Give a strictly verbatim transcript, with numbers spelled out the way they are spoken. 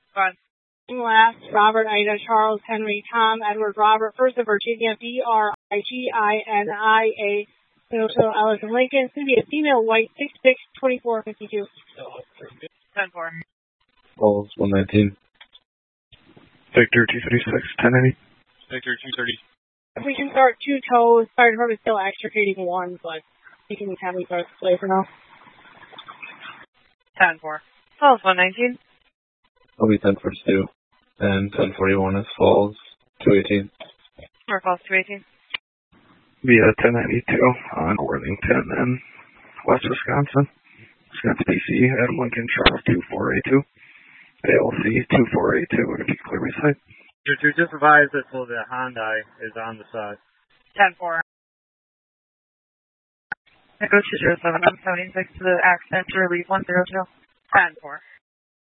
Fine. Last, Robert, Ida, Charles, Henry, Tom, Edward, Robert, First of Virginia, B R I G I N I A, Minnesota, Ellis, and Lincoln. It's going to be a female white, six six, twenty-four fifty-two. ten four. Falls, one nineteen. Victor, two thirty-six, ten eighty. Victor, two thirty. If we can start two toes, fire department is still extricating one, but you can have me start the play for now. ten four. Falls, one nineteen. I'll be ten for two. And ten forty-one is Falls, two eighteen. Or Falls, two eighteen. Via ten ninety-two on Worthington and West Wisconsin. Wisconsin D C at Lincoln Charles two four eight two. A L C two four eight two. If you can clear my site. To just advise that so the Hyundai is on the side. ten four. Echo two zero seven, I'm seventy-six to the accident to relieve one zero two. ten four.